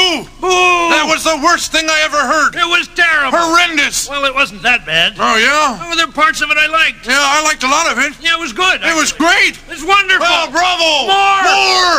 Boo! Boo! That was the worst thing I ever heard. It was terrible. Horrendous. Well, it wasn't that bad. Oh, yeah? Oh, there were parts of it I liked. Yeah, I liked a lot of it. Yeah, it was good. It was great. It's wonderful. Oh, bravo. More. More.